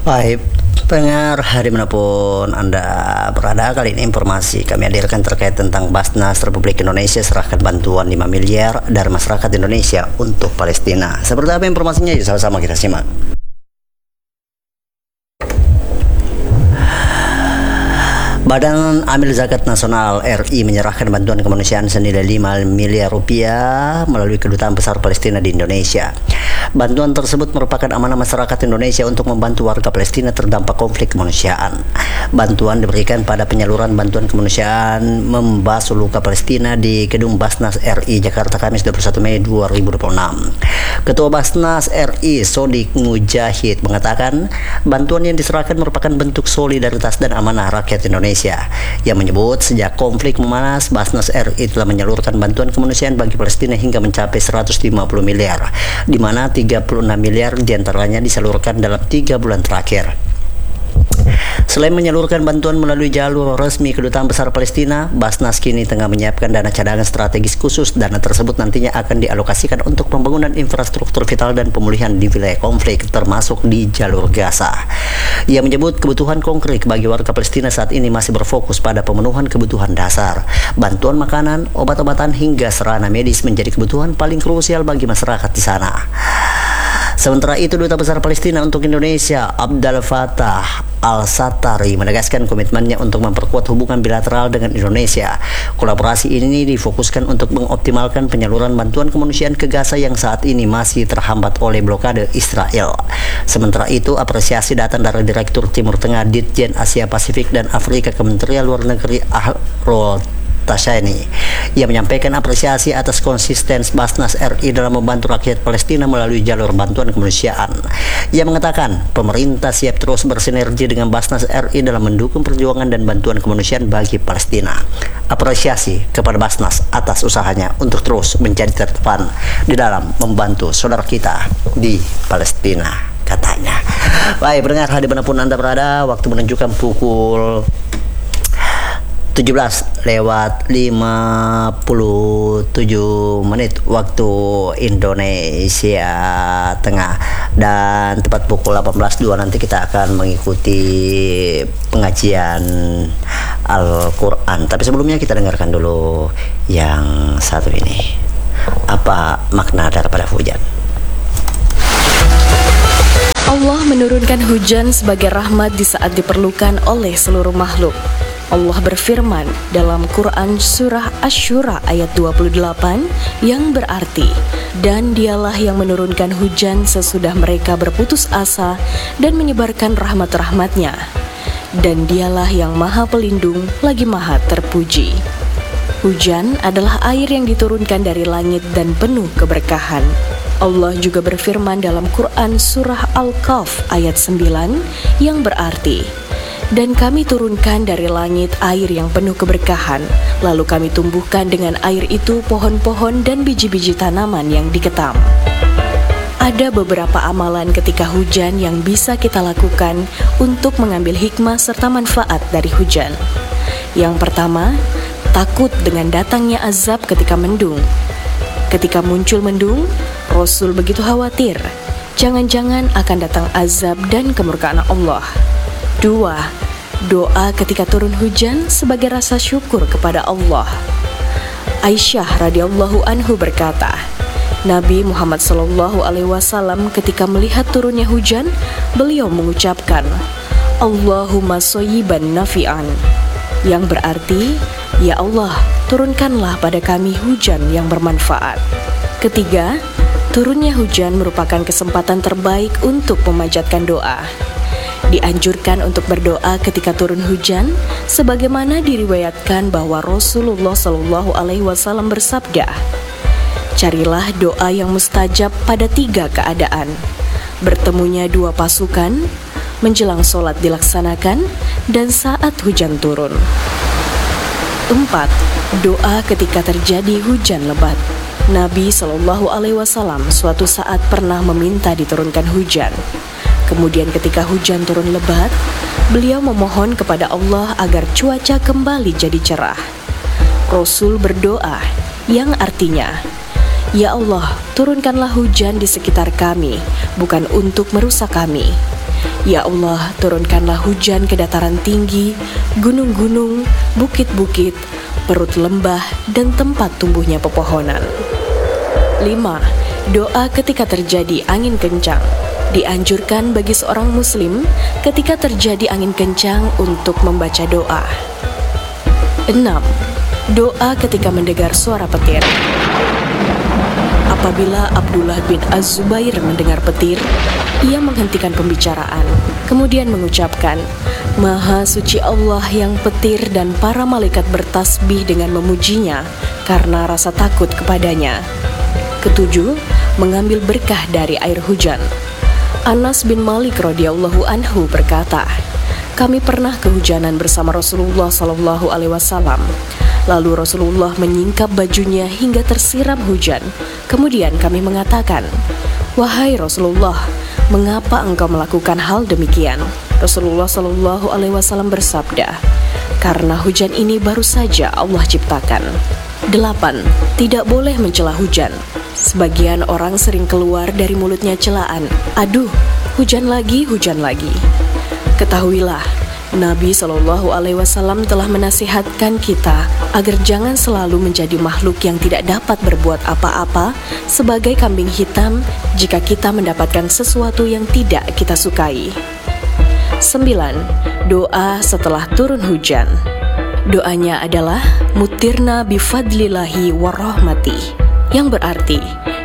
Baik, pendengar dimanapun Anda berada, kali ini informasi kami hadirkan terkait tentang Basnas Republik Indonesia serahkan bantuan 5 miliar dari masyarakat Indonesia untuk Palestina. Seperti apa informasinya? Yuk sama-sama kita simak. Badan Amil Zakat Nasional RI menyerahkan bantuan kemanusiaan senilai 5 miliar rupiah melalui Kedutaan Besar Palestina di Indonesia. Bantuan tersebut merupakan amanah masyarakat Indonesia untuk membantu warga Palestina terdampak konflik kemanusiaan. Bantuan diberikan pada penyaluran bantuan kemanusiaan membasuh luka Palestina di Gedung Basnas RI Jakarta Kamis 21 Mei 2026. Ketua Basnas RI Sodik Mujahid mengatakan bantuan yang diserahkan merupakan bentuk solidaritas dan amanah rakyat Indonesia. Yang menyebut sejak konflik memanas, Basnas RI telah menyalurkan bantuan kemanusiaan bagi Palestina hingga mencapai 150 miliar, di mana 36 miliar diantaranya disalurkan dalam 3 bulan terakhir. Selain menyalurkan bantuan melalui jalur resmi Kedutaan Besar Palestina, Basnas kini tengah menyiapkan dana cadangan strategis khusus. Dana tersebut nantinya akan dialokasikan untuk pembangunan infrastruktur vital dan pemulihan di wilayah konflik, termasuk di jalur Gaza. Ia menyebut kebutuhan konkret bagi warga Palestina saat ini masih berfokus pada pemenuhan kebutuhan dasar. Bantuan makanan, obat-obatan, hingga sarana medis menjadi kebutuhan paling krusial bagi masyarakat di sana. Sementara itu, Duta Besar Palestina untuk Indonesia, Abdul Fattah Al-Satari, menegaskan komitmennya untuk memperkuat hubungan bilateral dengan Indonesia. Kolaborasi ini difokuskan untuk mengoptimalkan penyaluran bantuan kemanusiaan ke Gaza yang saat ini masih terhambat oleh blokade Israel. Sementara itu, apresiasi datang dari Direktur Timur Tengah Ditjen Asia Pasifik dan Afrika Kementerian Luar Negeri Ahrul Tasyani. Ia menyampaikan apresiasi atas konsistensi Basnas RI dalam membantu rakyat Palestina melalui jalur bantuan kemanusiaan. Ia mengatakan pemerintah siap terus bersinergi dengan Basnas RI dalam mendukung perjuangan dan bantuan kemanusiaan bagi Palestina. Apresiasi kepada Basnas atas usahanya untuk terus menjadi terdepan di dalam membantu saudara kita di Palestina, katanya. Baik, pendengar dimanapun Anda berada, waktu menunjukkan pukul 17:57 waktu Indonesia Tengah, dan tepat pukul 18.02 nanti kita akan mengikuti pengajian Al-Quran. Tapi sebelumnya kita dengarkan dulu yang satu ini. Apa makna daripada hujan? Allah menurunkan hujan sebagai rahmat di saat diperlukan oleh seluruh makhluk. Allah berfirman dalam Quran Surah Asy-Syura ayat 28 yang berarti, dan dialah yang menurunkan hujan sesudah mereka berputus asa dan menyebarkan rahmat-rahmatnya, dan dialah yang maha pelindung lagi maha terpuji. Hujan adalah air yang diturunkan dari langit dan penuh keberkahan. Allah juga berfirman dalam Quran Surah Al-Kahf ayat 9 yang berarti, dan kami turunkan dari langit air yang penuh keberkahan, lalu kami tumbuhkan dengan air itu pohon-pohon dan biji-biji tanaman yang diketam. Ada beberapa amalan ketika hujan yang bisa kita lakukan untuk mengambil hikmah serta manfaat dari hujan. Yang pertama, takut dengan datangnya azab ketika mendung. Ketika muncul mendung, Rasul begitu khawatir, jangan-jangan akan datang azab dan kemurkaan Allah. 2. Doa ketika turun hujan sebagai rasa syukur kepada Allah. Aisyah radhiyallahu anhu berkata, Nabi Muhammad SAW ketika melihat turunnya hujan, beliau mengucapkan, Allahumma shayyiban nafi'an, yang berarti, ya Allah, turunkanlah pada kami hujan yang bermanfaat. Ketiga, turunnya hujan merupakan kesempatan terbaik untuk memanjatkan doa. Dianjurkan untuk berdoa ketika turun hujan, sebagaimana diriwayatkan bahwa Rasulullah SAW bersabda, carilah doa yang mustajab pada 3 keadaan: bertemunya 2 pasukan, menjelang sholat dilaksanakan, dan saat hujan turun. 4. Doa ketika terjadi hujan lebat. Nabi SAW suatu saat pernah meminta diturunkan hujan. Kemudian ketika hujan turun lebat, beliau memohon kepada Allah agar cuaca kembali jadi cerah. Rasul berdoa yang artinya, Ya Allah, turunkanlah hujan di sekitar kami, bukan untuk merusak kami. Ya Allah, turunkanlah hujan ke dataran tinggi, gunung-gunung, bukit-bukit, perut lembah, dan tempat tumbuhnya pepohonan. 5. Doa ketika terjadi angin kencang. Dianjurkan bagi seorang muslim ketika terjadi angin kencang untuk membaca doa. 6. Doa ketika mendengar suara petir. Apabila Abdullah bin Az-Zubair mendengar petir, ia menghentikan pembicaraan, kemudian mengucapkan, "Maha suci Allah yang petir dan para malaikat bertasbih dengan memujinya karena rasa takut kepadanya." 7. Mengambil berkah dari air hujan. Anas bin Malik radhiyallahu anhu berkata, "Kami pernah kehujanan bersama Rasulullah SAW. Lalu Rasulullah menyingkap bajunya hingga tersiram hujan. Kemudian kami mengatakan, 'Wahai Rasulullah, mengapa engkau melakukan hal demikian?' Rasulullah SAW bersabda, 'Karena hujan ini baru saja Allah ciptakan.' 8. Tidak boleh mencela hujan. Sebagian orang sering keluar dari mulutnya celaan, 'Aduh, hujan lagi, hujan lagi.' Ketahuilah, Nabi SAW telah menasihatkan kita agar jangan selalu menjadi makhluk yang tidak dapat berbuat apa-apa sebagai kambing hitam jika kita mendapatkan sesuatu yang tidak kita sukai. 9. Doa setelah turun hujan. Doanya adalah mutirna bifadlillahi warahmati, yang berarti,